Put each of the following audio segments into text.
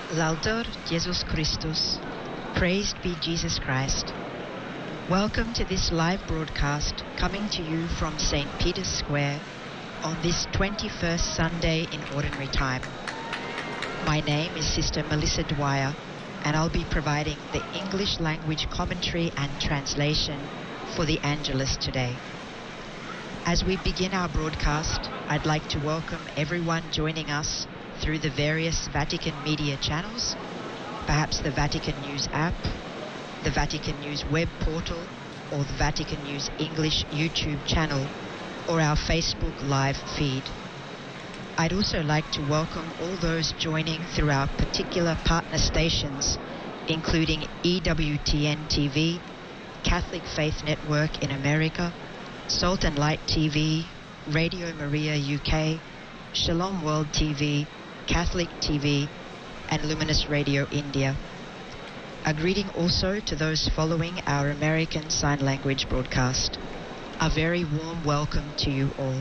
Laudetur Jesus Christus. Praised be Jesus Christ. Welcome to this live broadcast coming to you from St. Peter's Square on this 21st Sunday in Ordinary Time. My name is Sister Melissa Dwyer, and I'll be providing the English language commentary and translation for the Angelus today. As we begin our broadcast, I'd like to welcome everyone joining us through the various Vatican media channels, perhaps the Vatican News app, the Vatican News web portal, or the Vatican News English YouTube channel, or our Facebook live feed. I'd also like to welcome all those joining through our particular partner stations, including EWTN TV, Catholic Faith Network in America, Salt and Light TV, Radio Maria UK, Shalom World TV, Catholic TV, and Luminous Radio India. A greeting also to those following our American Sign Language broadcast. A very warm welcome to you all.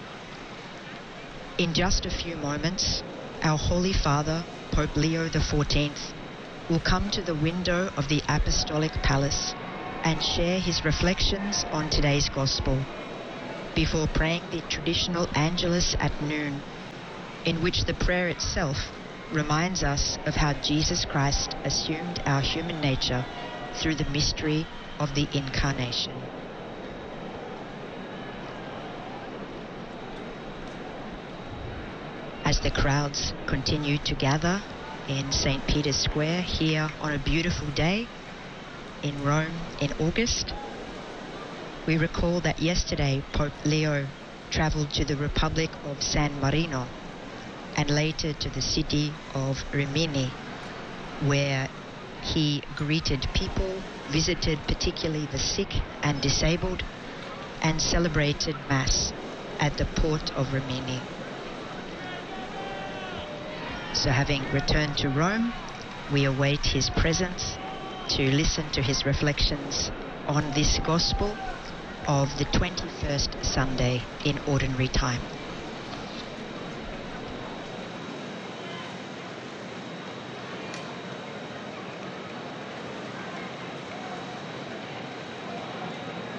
In just a few moments, our Holy Father, Pope Leo XIV, will come to the window of the Apostolic Palace and share his reflections on today's Gospel, before praying the traditional Angelus at noon, in which the prayer itself reminds us of how Jesus Christ assumed our human nature through the mystery of the Incarnation. As the crowds continue to gather in St. Peter's Square here on a beautiful day in Rome in August, we recall that yesterday Pope Leo traveled to the Republic of San Marino and later to the city of Rimini, where he greeted people, visited particularly the sick and disabled, and celebrated Mass at the port of Rimini. So having returned to Rome, we await his presence to listen to his reflections on this Gospel of the 21st Sunday in Ordinary Time.